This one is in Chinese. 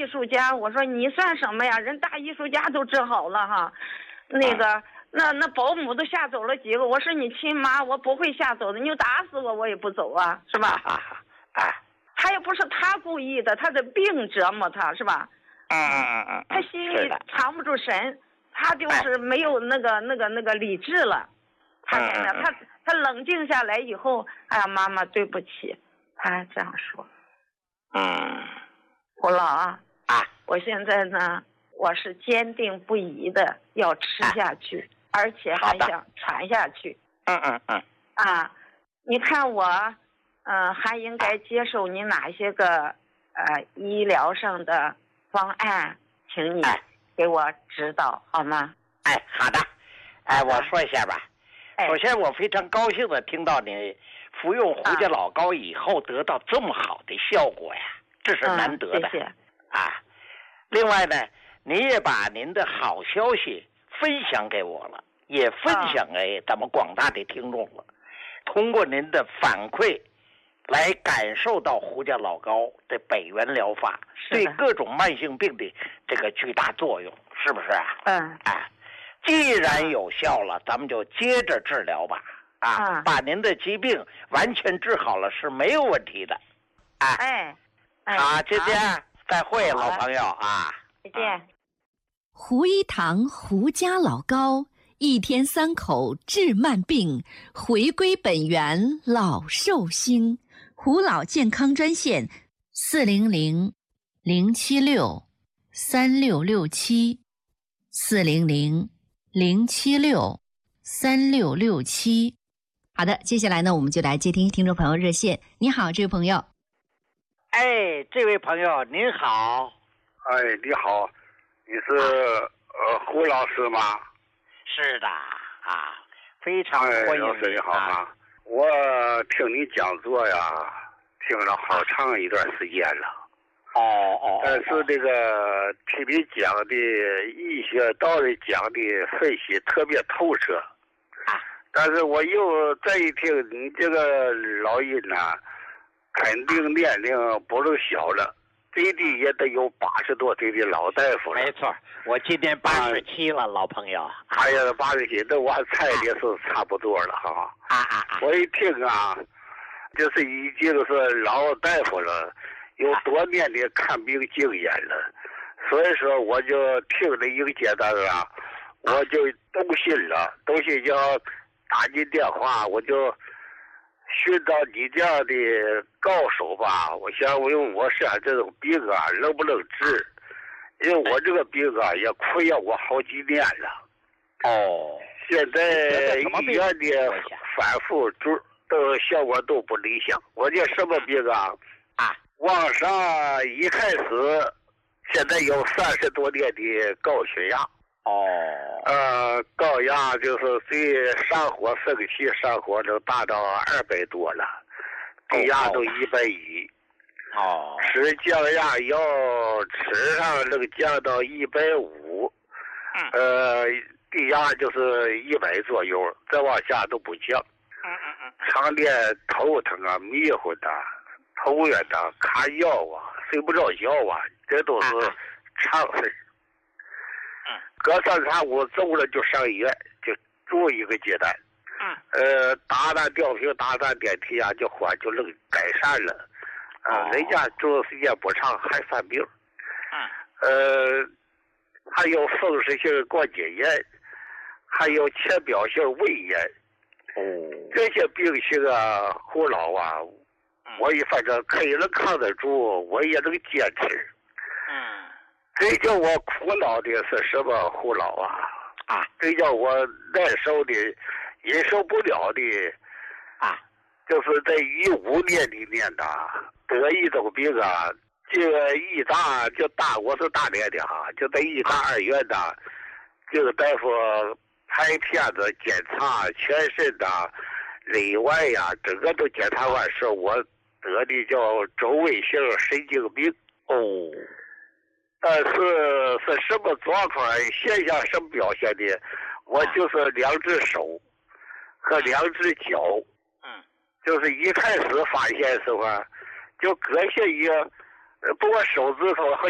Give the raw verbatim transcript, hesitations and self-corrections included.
艺术家。我说你算什么呀？人大艺术家都治好了哈。那个，啊、那那保姆都吓走了几个。我说你亲妈，我不会吓走的，你就打死我我也不走啊，是吧？啊啊！他也不是他故意的，他的病折磨他，是吧？ 嗯嗯嗯， 他心里藏不住神，他就是没有那个那个那个理智了。他现在他他冷静下来以后，哎呀，妈妈对不起，他还这样说。 嗯， 胡老啊啊，我现在呢，我是坚定不移的要吃下去，啊、而且还想传下去。 嗯嗯嗯。 啊，你看我，嗯、呃，还应该接受你哪些个呃医疗上的方案，请你给我指导好吗？ 哎，好的。哎，我说一下吧。哎、首先，我非常高兴的听到你服用胡家老膏以后得到这么好的效果呀，这是难得的。 嗯、谢谢。 啊，另外呢，你也把您的好消息分享给我了，也分享给咱们广大的听众了。通过您的反馈，来感受到胡家老膏的北源疗法对各种慢性病的这个巨大作用，是不是啊？ 嗯。 啊，既然有效了，咱们就接着治疗吧。啊， 嗯、 把您的疾病完全治好了是没有问题的。啊， 哎，哎好，今天再会，老朋友啊， 再见。 胡一堂胡家老膏，一天三口治慢病，回归本源老寿星。胡老健康专线：四零零零七六三六六七，四零零零七六三六六七。好的，接下来呢，我们就来接听听众朋友热线。你好，这位朋友。 哎，这位朋友您好。 哎，你好，你是、啊、呃胡老师吗？ 是的啊，非常欢迎你。 哎、老师你好啊！我听你讲座呀，听了好长一段时间了。 哦哦。 但是这个听你讲的医学道理讲的分析特别透彻。 啊。 但是我又再一听你这个老人呐、啊，肯定年龄不能小了。最低也得有八十多岁的老大夫了。 没错，我今年八十七了，啊、老朋友。 哎呀，八十七，那我猜的是差不多了哈。 啊啊啊！ 我一听啊，就是已经是老大夫了，有多年的看病经验了，所以说我就听了一个阶段啊，我就动心了，动心就打你电话，我就寻找你这样的高手吧，我想我用我身上这种病啊，能不能治？因为我这个病啊也困扰我好几年了。 哦， 现在医院的反复都都效果都不理想。我这什么病啊？ 啊， 往上一开始，现在有三十多年的高血压。 哦， 呃，高压就是最上火升气上火能达到二百多了，低压都一百一。 哦， 吃降压药吃上能降到一百五，呃，低压就是一百左右，再往下都不降。 嗯嗯嗯， 常年头疼啊、迷糊的、头晕的、卡药啊、睡不着觉啊，这都是常事。隔三差五走了就上医院，就住一个阶段。 嗯。 呃，打打吊瓶，打打点滴啊，就缓就能改善了。啊、呃，哦、人家住的时间不长还犯病。 嗯。 呃，还有风湿性关节炎，还有浅表性胃炎。 哦。 这些病情啊，胡老啊，我也反正可以能扛得住，我也能坚持。 嗯。 最叫我苦恼的是什么，胡老啊？ 啊， 最叫我难受的、忍受不了的啊， 就是在一五年里面的得一种病啊，这个医大就大，我是大连的哈，就在医大二院的，这个大夫拍片子检查全身的内外呀，整个都检查完，是我得的叫周围性神经病。 哦。 但是是什么状况、现象、什么表现的？我就是两只手和两只脚， 嗯， 就是一开始发现的时候，就割下一个，不过手指头和